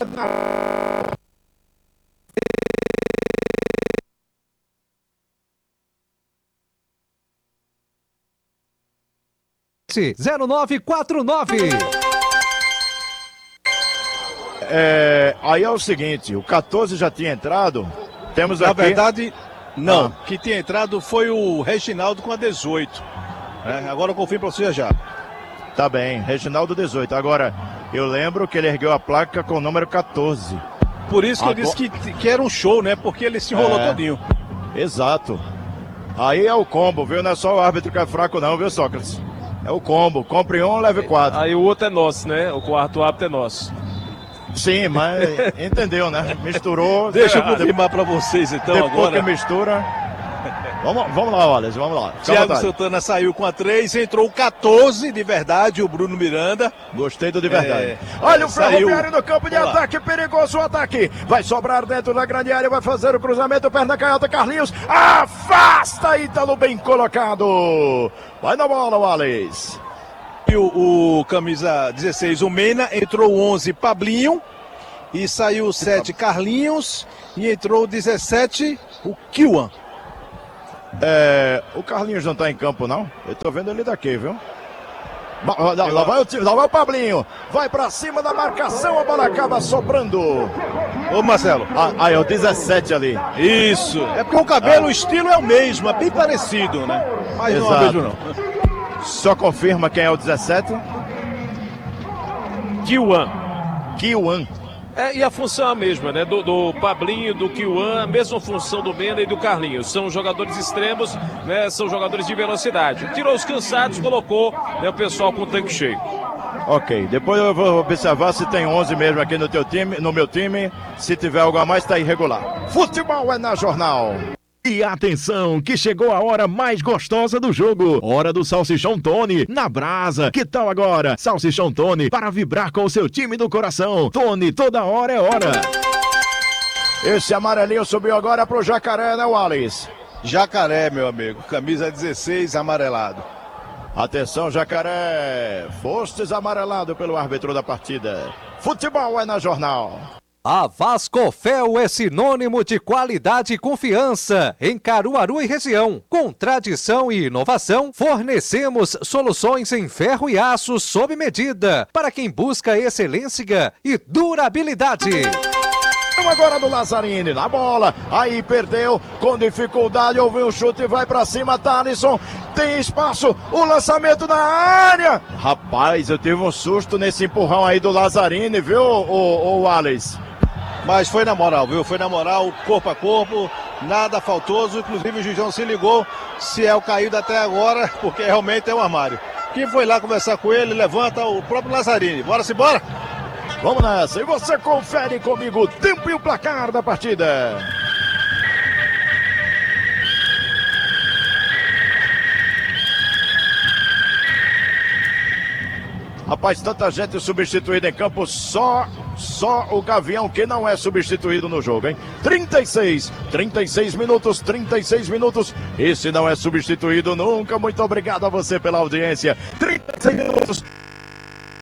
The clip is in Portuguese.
0949. Aí é o seguinte, o 14 já tinha entrado, temos Na aqui... verdade, não. Que tinha entrado foi o Reginaldo com a 18. Agora eu confio pra você já. Tá bem, Reginaldo 18. Agora, eu lembro que ele ergueu a placa com o número 14. Por isso que eu disse que era um show, né? Porque ele se enrolou todinho. Exato. Aí é o combo, viu? Não é só o árbitro que é fraco não, viu, Sócrates? É o combo. Compre um, leve 4. Aí o outro é nosso, né? O quarto árbitro é nosso. Sim, mas entendeu, né? Misturou. Deixa eu confirmar pra vocês então Depois agora. que mistura... Vamos lá, Wallace, vamos lá. Thiago Santana saiu com a 3, entrou o 14 de verdade, o Bruno Miranda. Gostei do de verdade. Olha o Ferroviário no campo de ataque, perigoso o ataque. Vai sobrar dentro da grande área, vai fazer o cruzamento, perna canhota, Carlinhos. Afasta, Ítalo, bem colocado. Vai na bola, Wallace. E o camisa 16, o Mena, entrou o 11, Pablinho. E saiu o 7, Carlinhos. E entrou o 17, o Kiwan. O Carlinhos não tá em campo, não? Eu tô vendo ele daqui, viu? Lá vai o Pablinho. Vai pra cima da marcação, a bola acaba sobrando. Ô Marcelo. Aí, o 17 ali. Isso. É porque o cabelo, o estilo é o mesmo, é bem parecido, né? Mas não é o mesmo, não. Só confirma quem é o 17? Kiwan. E a função é a mesma, né? Do Pablinho, do Kiwan, a mesma função do Mena e do Carlinhos. São jogadores extremos, né? São jogadores de velocidade. Tirou os cansados, colocou, né, o pessoal com o tanque cheio. Ok, depois eu vou observar se tem 11 mesmo aqui no teu time, no meu time. Se tiver algo a mais, tá irregular. Futebol é na Jornal. E atenção, que chegou a hora mais gostosa do jogo. Hora do Salsichão Tony, na brasa. Que tal agora? Salsichão Tony, para vibrar com o seu time do coração. Tony, toda hora é hora. Esse amarelinho subiu agora pro Jacaré, né, Wallace? Jacaré, meu amigo. Camisa 16, amarelado. Atenção, Jacaré. Fostes amarelado pelo árbitro da partida. Futebol é na Jornal. A Vascofel é sinônimo de qualidade e confiança em Caruaru e região. Com tradição e inovação, fornecemos soluções em ferro e aço sob medida para quem busca excelência e durabilidade. Agora do Lazzarini na bola, aí perdeu com dificuldade, houve um chute, vai pra cima, Thalisson, tem espaço, o lançamento na área. Rapaz, eu tive um susto nesse empurrão aí do Lazzarini, viu, o Wallace? Mas foi na moral, viu? Foi na moral, corpo a corpo, nada faltoso. Inclusive o Gijão se ligou se é o caído até agora, porque realmente é um armário. Quem foi lá conversar com ele, levanta o próprio Lazzarini. Bora-se, bora! Vamos nessa, e você confere comigo o tempo e o placar da partida. Rapaz, tanta gente substituída em campo, só o Gavião que não é substituído no jogo, hein? 36 minutos, esse não é substituído nunca. Muito obrigado a você pela audiência. 36 minutos,